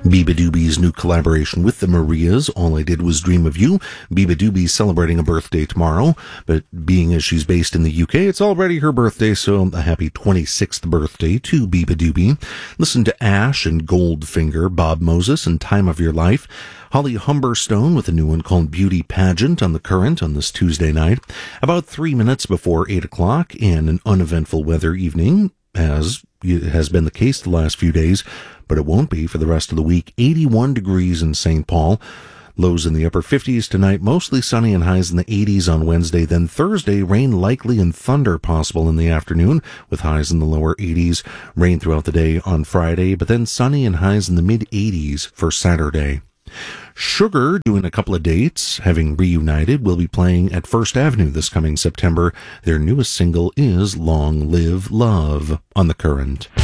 Biba Dooby's new collaboration with the Marias, All I Did Was Dream of You. Biba Dooby's celebrating a birthday tomorrow, but being as she's based in the UK, it's already her birthday, so a happy 26th birthday to Biba Dooby. Listen to Ash and Goldfinger, Bob Moses and Time of Your Life. Holly Humberstone with a new one called Beauty Pageant on The Current on this Tuesday night. About 3 minutes before 8 o'clock, and an uneventful weather evening, as has been the case the last few days, but it won't be for the rest of the week. 81 degrees in St. Paul. Lows in the upper 50s tonight, mostly sunny and highs in the 80s on Wednesday. Then Thursday, rain likely and thunder possible in the afternoon with highs in the lower 80s. Rain throughout the day on Friday, but then sunny and highs in the mid-80s for Saturday. Sugar, doing a couple of dates, having reunited, will be playing at First Avenue this coming September. Their newest single is Long Live Love on The Current.